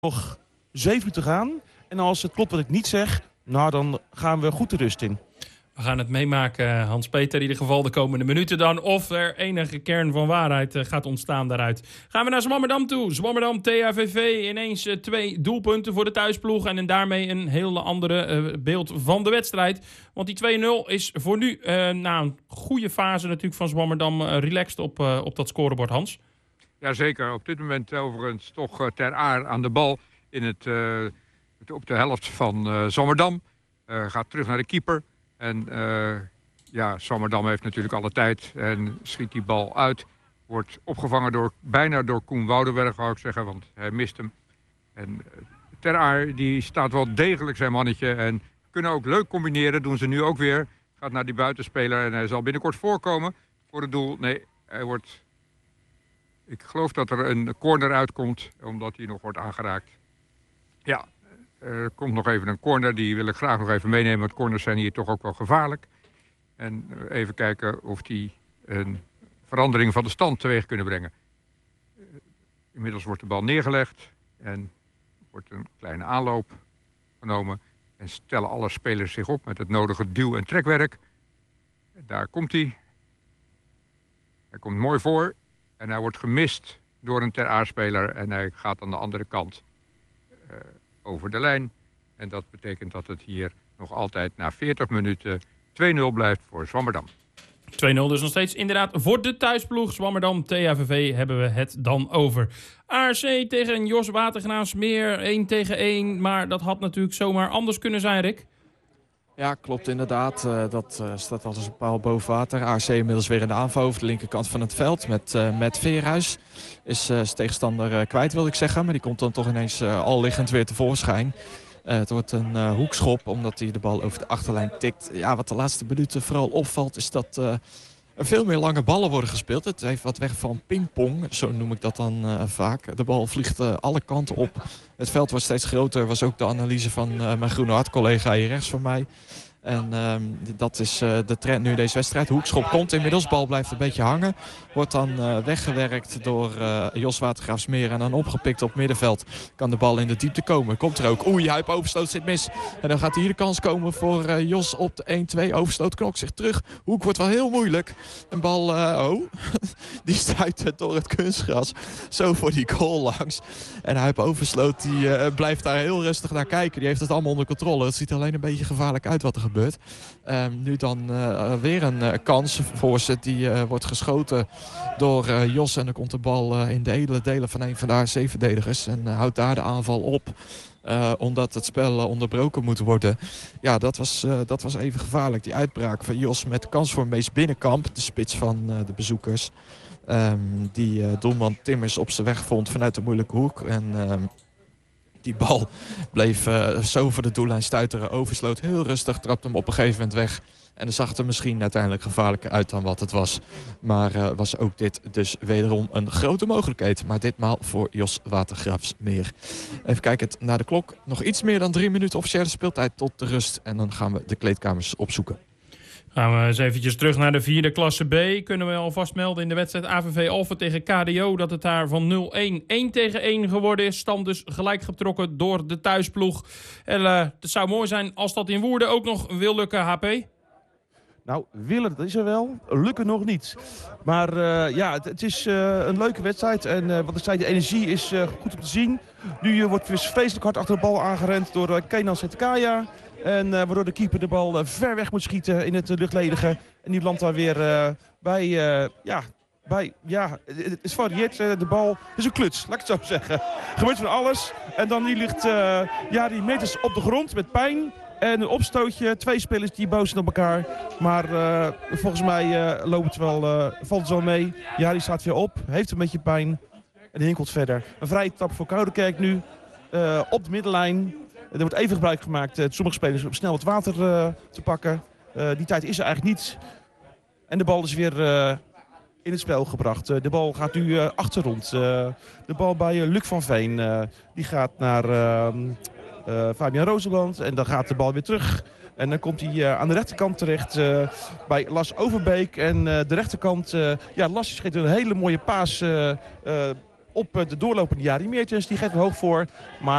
nog 7 minuten gaan. En als het klopt wat ik niet zeg, nou dan gaan we goed de rust in. We gaan het meemaken, Hans-Peter, in ieder geval de komende minuten dan. Of er enige kern van waarheid gaat ontstaan daaruit. Gaan we naar Zwammerdam toe. Zwammerdam, THVV, ineens 2 doelpunten voor de thuisploeg. En daarmee een heel andere beeld van de wedstrijd. Want die 2-0 is voor nu na een goede fase natuurlijk van Zwammerdam relaxed op dat scorebord, Hans. Jazeker, op dit moment overigens toch Ter Aar aan de bal op de helft van Zwammerdam. Gaat terug naar de keeper. En Zwammerdam heeft natuurlijk alle tijd en schiet die bal uit. Wordt opgevangen bijna door Koen Woudenberg, zou ik zeggen, want hij mist hem. En Ter Aar die staat wel degelijk zijn mannetje en kunnen ook leuk combineren. Doen ze nu ook weer. Gaat naar die buitenspeler en hij zal binnenkort voorkomen voor het doel. Nee, ik geloof dat er een corner uitkomt, omdat hij nog wordt aangeraakt. Ja, er komt nog even een corner, die wil ik graag nog even meenemen, want corners zijn hier toch ook wel gevaarlijk. En even kijken of die een verandering van de stand teweeg kunnen brengen. Inmiddels wordt de bal neergelegd en wordt een kleine aanloop genomen. En stellen alle spelers zich op met het nodige duw- en trekwerk. Daar komt hij. Hij komt mooi voor en hij wordt gemist door een Ter Aar-speler en hij gaat aan de andere kant over de lijn. En dat betekent dat het hier nog altijd na 40 minuten 2-0 blijft voor Zwammerdam. 2-0 dus nog steeds inderdaad voor de thuisploeg. Zwammerdam, THVV hebben we het dan over. ARC tegen Jos Watergraafsmeer, 1-1. Maar dat had natuurlijk zomaar anders kunnen zijn, Rick. Ja, klopt inderdaad. Dat staat als een paal boven water. ARC inmiddels weer in de aanval over de linkerkant van het veld met Veerhuis. Is zijn tegenstander kwijt, wil ik zeggen. Maar die komt dan toch ineens al liggend weer tevoorschijn. Het wordt een hoekschop omdat hij de bal over de achterlijn tikt. Ja, wat de laatste minuten vooral opvalt is dat er veel meer lange ballen worden gespeeld. Het heeft wat weg van pingpong, zo noem ik dat dan vaak. De bal vliegt alle kanten op. Het veld wordt steeds groter, was ook de analyse van mijn Groene Hart collega hier rechts van mij. En dat is de trend nu in deze wedstrijd. Hoekschop komt inmiddels, bal blijft een beetje hangen. Wordt dan weggewerkt door Jos Watergraafsmeer en dan opgepikt op middenveld. Kan de bal in de diepte komen. Komt er ook. Oei, Huip Overstoot zit mis. En dan gaat hier de kans komen voor Jos op de 1-2. Overstoot knokt zich terug. Hoek wordt wel heel moeilijk. Een bal, die stuit door het kunstgras. Zo voor die goal langs. En Huip Overstoot die blijft daar heel rustig naar kijken. Die heeft het allemaal onder controle. Het ziet alleen een beetje gevaarlijk uit wat er gebeurt. Nu dan weer een kans voor ze. Die wordt geschoten door Jos. En dan komt de bal in de edele delen van een van de ARC-verdedigers. En houdt daar de aanval op. Omdat het spel onderbroken moet worden. Ja, dat was even gevaarlijk. Die uitbraak van Jos met kans voor Mees Binnenkamp. De spits van de bezoekers. Die doelman Timmers op zijn weg vond vanuit de moeilijke hoek. En die bal bleef zo voor de doellijn stuiteren. Oversloot heel rustig, trapte hem op een gegeven moment weg. En dan zag het er misschien uiteindelijk gevaarlijker uit dan wat het was. Maar was ook dit dus wederom een grote mogelijkheid. Maar ditmaal voor Jos Watergraafsmeer. Even kijken naar de klok. Nog iets meer dan 3 minuten officiële speeltijd tot de rust. En dan gaan we de kleedkamers opzoeken. Gaan we eens eventjes terug naar de 4e klasse B. Kunnen we alvast melden in de wedstrijd AVV Alphen tegen KDO... dat het daar van 0-1 1-1 geworden is. Stand dus gelijk getrokken door de thuisploeg. En het zou mooi zijn als dat in Woerden ook nog wil lukken, HP. Nou, willen, dat is er wel. Lukken nog niet. Maar het is een leuke wedstrijd. En wat ik zei, de energie is goed om te zien. Nu wordt weer vreselijk hard achter de bal aangerend door Kenan Setekaya. En waardoor de keeper de bal ver weg moet schieten in het luchtledige. En die landt daar weer het is varieert. De bal, het is een kluts, laat ik het zo zeggen. Er gebeurt van alles. En dan nu ligt die meters op de grond met pijn. En een opstootje, 2 spelers die boos zijn op elkaar. Maar volgens mij valt het wel mee. Ja, die staat weer op, heeft een beetje pijn. En hinkelt verder. Een vrije trap voor Koudekerk nu op de middenlijn. Er wordt even gebruik gemaakt, sommige spelers, om snel het water te pakken. Die tijd is er eigenlijk niet. En de bal is weer in het spel gebracht. De bal gaat nu achterrond. De bal bij Luc van Veen. Die gaat naar Fabian Rozeland. En dan gaat de bal weer terug. En dan komt hij aan de rechterkant terecht bij Las Overbeek. En de rechterkant, Las geeft een hele mooie paas op de doorlopende Jari Meertens. Die geeft er hoog voor. Maar